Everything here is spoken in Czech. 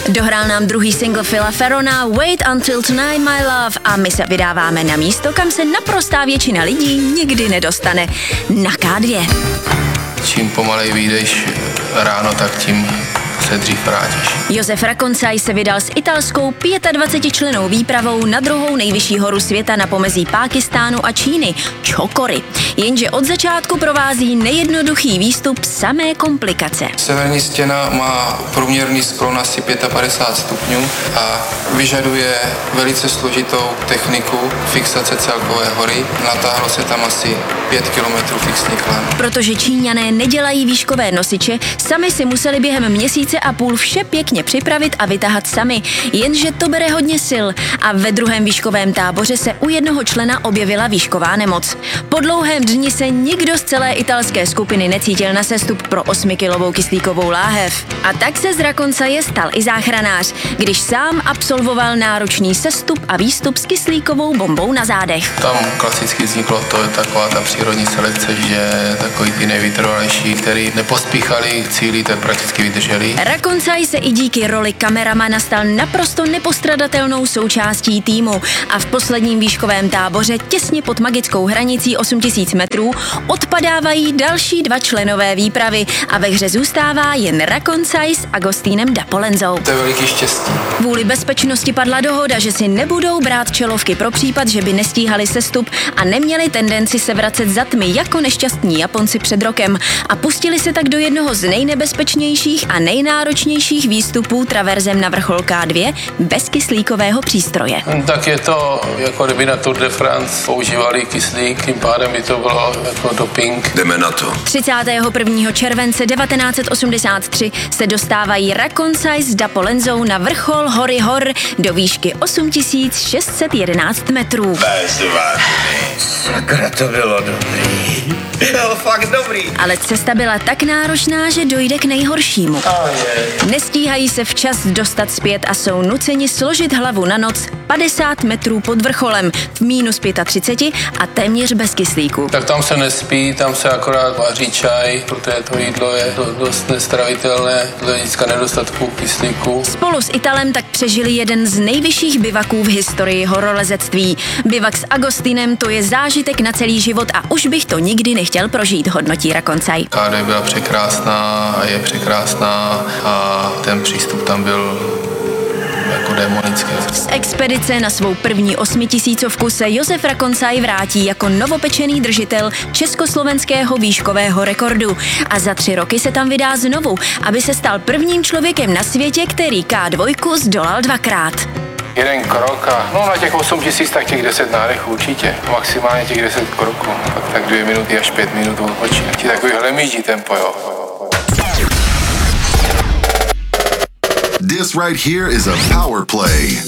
Dohrál nám druhý single Phila Ferrona Wait Until Tonight My Love a my se vydáváme na místo, kam se naprostá většina lidí nikdy nedostane. Na K2. Čím pomalej vyjdeš ráno, tak tím se dřív vrátíš. Josef Rakoncaj se vydal s italskou 25člennou výpravou na druhou nejvyšší horu světa na pomezí Pákistánu a Číny, Čokory. Jenže od začátku provází nejednoduchý výstup samé komplikace. Severní stěna má průměrný sklon asi 55 stupňů a vyžaduje velice složitou techniku fixace celkové hory. Natáhlo se tam asi 5 kilometrů fixních lan. Protože Číňané nedělají výškové nosiče, sami si museli během měsíce a půl vše pěkně připravit a vytahat sami, jenže to bere hodně sil a ve druhém výškovém táboře se u jednoho člena objevila výšková nemoc. Po dlouhém dni se nikdo z celé italské skupiny necítil na sestup pro 8kilovou kyslíkovou láhev. A tak se z Rakoncaje stal i záchranář, když sám absolvoval náročný sestup a výstup s kyslíkovou bombou na zádech. Tam klasicky vzniklo to, taková ta přírodní selekce, že takový ty nejvytrvalejší, který nepospíchali k cíli, tak prakticky vydrželi. Rakoncaj se i díky roli kameramana stal naprosto nepostradatelnou součástí týmu a v posledním výškovém táboře těsně pod magickou hranicí 8000 metrů odpadávají další 2 členové výpravy a ve hře zůstává jen Rakoncaj s Agostínem Dapolenzou. To je veliký štěstí. Kvůli bezpečnosti padla dohoda, že si nebudou brát čelovky pro případ, že by nestíhali sestup a neměli tendenci se vracet za tmy jako nešťastní Japonci před rokem a pustili se tak do jednoho z nejnebezpečnějších a nejnáročnějších výstupů traverzem na vrchol K2 bez kyslíkového přístroje. Tak je to, jako kdyby na Tour de France používali kyslík, tím pádem by to bylo jako doping. Jdeme na to. 31. července 1983 se dostávají Rakoncaj s Dapolenzou na vrchol hory hor do výšky 8611 metrů. Sakra, to bylo dobrý. Bylo fakt dobrý. Ale cesta byla tak náročná, že dojde k nejhoršímu. Nestíhají se včas dostat zpět a jsou nuceni složit hlavu na noc 50 metrů pod vrcholem v minus 35 a téměř bez kyslíku. Tak tam se nespí, tam se akorát vaří čaj, protože to jídlo je dost nestravitelné z hlediska nedostatku kyslíku. Spolu s Italem tak přežili jeden z nejvyšších bivaků v historii horolezectví. Bivak s Agostinem, to je zážitek na celý život a už bych to nikdy nechtěl prožít, hodnotí Rakoncaj. K2 byla překrásná a je překrásná a ten přístup tam byl jako demonický. Z expedice na svou první 8000 se Josef Rakoncaj vrátí jako novopečený držitel československého výškového rekordu a za 3 roky se tam vydá znovu, aby se stal prvním člověkem na světě, který K2 zdolal 2krát. Jeden krok a no na těch 8000 tak těch 10 nádechů určitě, maximálně těch 10 kroků, tak 2 minuty až 5 minut odpočíná. Ti takový hlemíží tempo, jo. This right here is a power play.